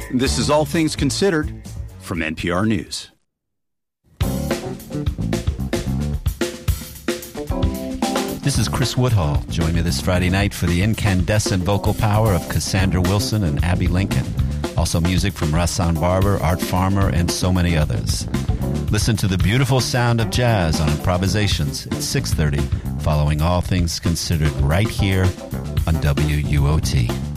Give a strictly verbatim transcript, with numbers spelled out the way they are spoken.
This is All Things Considered from N P R News. This is Chris Woodhull. Join me this Friday night for the incandescent vocal power of Cassandra Wilson and Abby Lincoln. Also music from Rahsaan Barber, Art Farmer, and so many others. Listen to the beautiful sound of jazz on Improvisations at six thirty, following All Things Considered right here on W U O T.